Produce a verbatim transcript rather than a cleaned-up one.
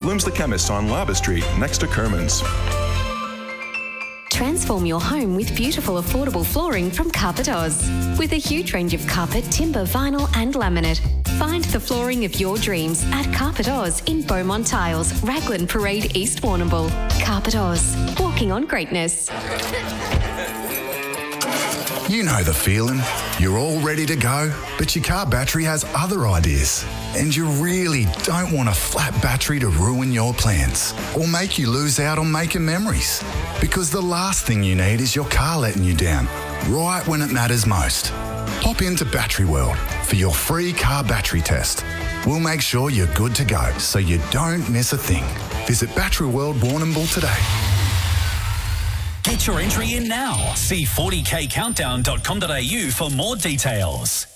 Bloom's the Chemist on Lava Street, next to Kerman's. Transform your home with beautiful, affordable flooring from Carpet Oz. With a huge range of carpet, timber, vinyl and laminate. Find the flooring of your dreams at Carpet Oz in Beaumont Tiles, Raglan Parade, East Warrnambool. Carpet Oz, walking on greatness. You know the feeling. You're all ready to go, but your car battery has other ideas. And you really don't want a flat battery to ruin your plans or make you lose out on making memories. Because the last thing you need is your car letting you down, right when it matters most. Pop into Battery World for your free car battery test. We'll make sure you're good to go so you don't miss a thing. Visit Battery World Warrnambool today. Get your entry in now. See forty k countdown dot com dot a u for more details.